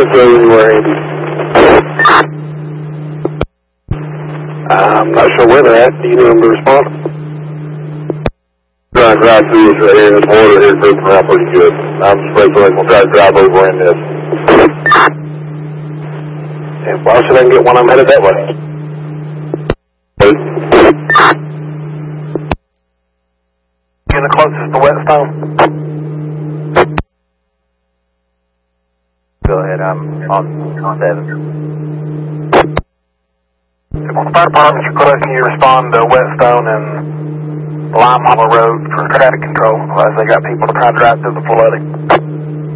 say anywhere, Andy. I'm not sure where they're at. Do you need them to respond? Trying to drive through this right here. This water here creeping around pretty good. I'm afraid somebody's going to try to drive over in this. And why should I get one? I'm headed that way. Getting the closest to Whetstone. Go ahead, I'm on 7. Fire department, can you respond to Whetstone and Lime Hollow Road for traffic control, as they got people to try to drive through the flooding?